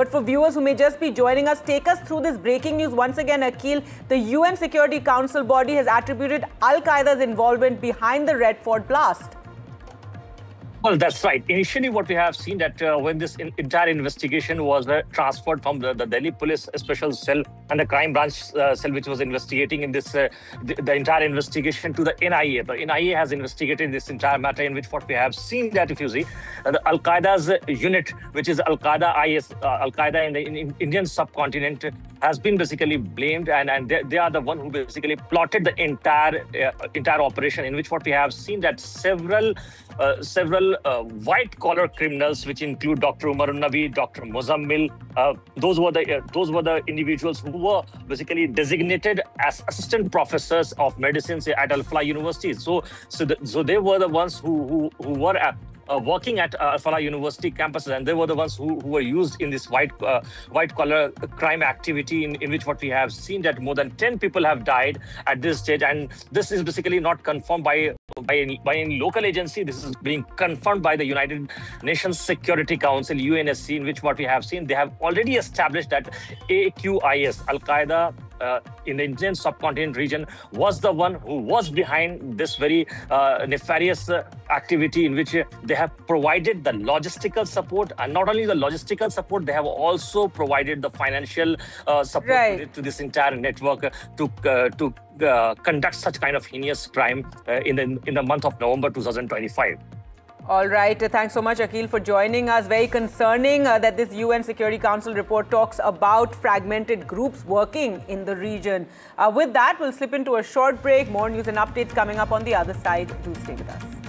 But for viewers who may just be joining us, take us through this breaking news once again, Akhil. The UN Security Council body has attributed Al-Qaeda's involvement behind the Red Fort blast. Well, that's right. Initially, what we have seen that when this entire investigation was transferred from the Delhi Police Special Cell and the Crime Branch Cell, which was investigating in this the entire investigation, to the NIA. The NIA has investigated this entire matter, in which what we have seen that, if you see, the Al-Qaeda's unit, which is Al-Qaeda IS, Al-Qaeda in the Indian subcontinent, has been basically blamed, and they are the one who basically plotted the entire operation, in which what we have seen that several white-collar criminals, which include Dr. Umar Nabi, Dr. Muzammil, those were the individuals who were basically designated as assistant professors of medicine at Al-Falah University. So they were the ones who were working at Al-Falah University campuses, and they were the ones who were used in this white-collar crime activity, in which what we have seen that more than 10 people have died at this stage. And this is basically not confirmed by any local agency. This is being confirmed by the United Nations Security Council, UNSC, in which what we have seen, they have already established that AQIS, Al-Qaeda in the Indian subcontinent region, was the one who was behind this very nefarious activity, in which they have provided the logistical support, and not only the logistical support, they have also provided the financial support to this entire network to conduct such kind of heinous crime in the month of November 2025. All right. Thanks so much, Akhil, for joining us. Very concerning that this UN Security Council report talks about fragmented groups working in the region. With that, we'll slip into a short break. More news and updates coming up on the other side. Do stay with us.